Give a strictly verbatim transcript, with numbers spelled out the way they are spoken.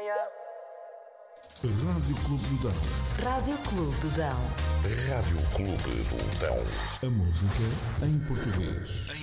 yeah. Rádio Clube do Dão. Rádio Clube do Dão. Rádio Clube do Dão. A música em português.